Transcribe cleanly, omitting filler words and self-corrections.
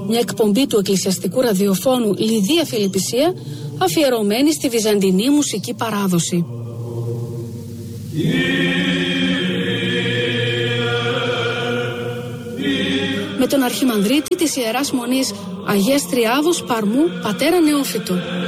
μια εκπομπή του εκκλησιαστικού ραδιοφώνου Λιδία Φιλιππισία, αφιερωμένη στη βυζαντινή μουσική παράδοση. Με τον Αρχιμανδρίτη της Ιεράς Μονής Αγίας Τριάδος Παρμού, πατέρα Νεόφυτο.